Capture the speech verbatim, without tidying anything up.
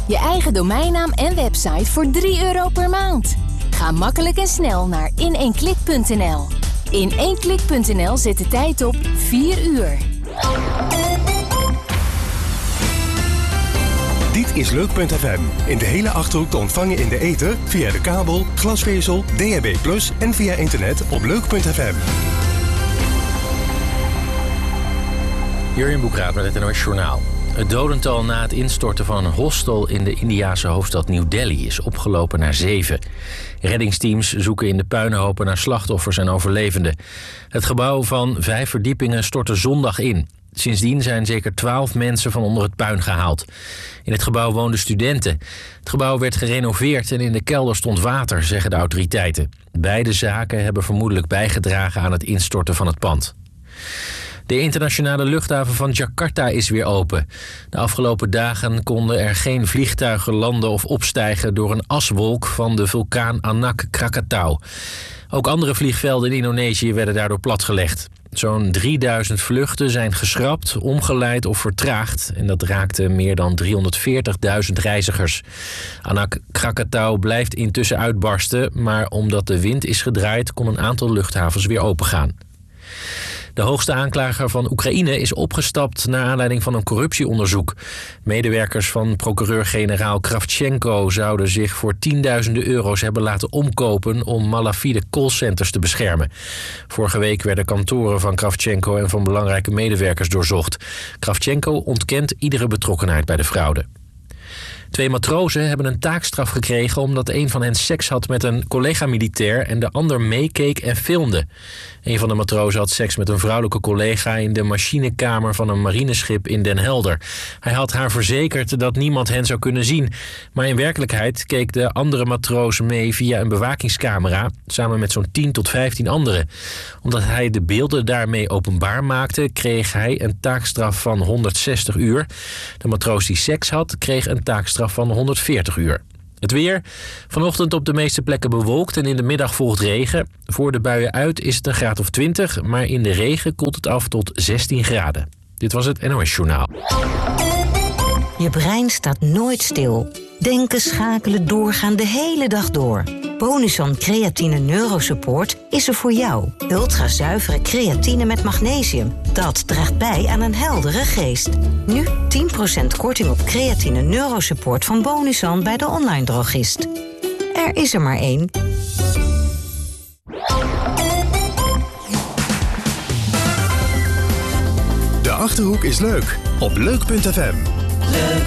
Je eigen domeinnaam en website voor drie euro per maand. Ga makkelijk en snel naar in één klik punt n l. in één klik punt n l zet de tijd op vier uur. Dit is Leuk punt f m. In de hele Achterhoek te ontvangen in de ether, via de kabel, glasvezel, D A B plus en via internet op leuk punt f m. Jurjen Boekraat met het N O S Journaal. Het dodental na het instorten van een hostel in de Indiase hoofdstad New Delhi is opgelopen naar zeven. Reddingsteams zoeken in de puinhopen naar slachtoffers en overlevenden. Het gebouw van vijf verdiepingen stortte zondag in. Sindsdien zijn zeker twaalf mensen van onder het puin gehaald. In het gebouw woonden studenten. Het gebouw werd gerenoveerd en in de kelder stond water, zeggen de autoriteiten. Beide zaken hebben vermoedelijk bijgedragen aan het instorten van het pand. De internationale luchthaven van Jakarta is weer open. De afgelopen dagen konden er geen vliegtuigen landen of opstijgen door een aswolk van de vulkaan Anak Krakatau. Ook andere vliegvelden in Indonesië werden daardoor platgelegd. Zo'n drieduizend vluchten zijn geschrapt, omgeleid of vertraagd. En dat raakte meer dan driehonderdveertigduizend reizigers. Anak Krakatau blijft intussen uitbarsten, maar omdat de wind is gedraaid kon een aantal luchthavens weer opengaan. De hoogste aanklager van Oekraïne is opgestapt naar aanleiding van een corruptieonderzoek. Medewerkers van procureur-generaal Kravchenko zouden zich voor tienduizenden euro's hebben laten omkopen om malafide callcenters te beschermen. Vorige week werden kantoren van Kravchenko en van belangrijke medewerkers doorzocht. Kravchenko ontkent iedere betrokkenheid bij de fraude. Twee matrozen hebben een taakstraf gekregen omdat een van hen seks had met een collega-militair en de ander meekeek en filmde. Een van de matrozen had seks met een vrouwelijke collega in de machinekamer van een marineschip in Den Helder. Hij had haar verzekerd dat niemand hen zou kunnen zien. Maar in werkelijkheid keek de andere matroos mee via een bewakingscamera, samen met zo'n tien tot vijftien anderen. Omdat hij de beelden daarmee openbaar maakte, kreeg hij een taakstraf van honderdzestig uur. De matroos die seks had, kreeg een taakstraf van honderdveertig uur. Het weer. Vanochtend op de meeste plekken bewolkt en in de middag volgt regen. Voor de buien uit is het een graad of twintig, maar in de regen koelt het af tot zestien graden. Dit was het N O S Journaal. Je brein staat nooit stil. Denken, schakelen, doorgaan de hele dag door. Bonuson Creatine Neurosupport is er voor jou. Ultra zuivere creatine met magnesium. Dat draagt bij aan een heldere geest. Nu tien procent korting op Creatine Neurosupport van Bonuson bij de online drogist. Er is er maar één. De Achterhoek is leuk op leuk punt f m.